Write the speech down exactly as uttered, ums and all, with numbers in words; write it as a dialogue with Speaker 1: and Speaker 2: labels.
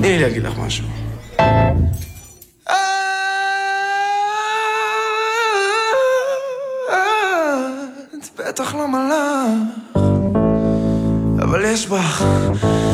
Speaker 1: תני לי להגיד לך משהו. את בטח לא מלאך, אבל יש בך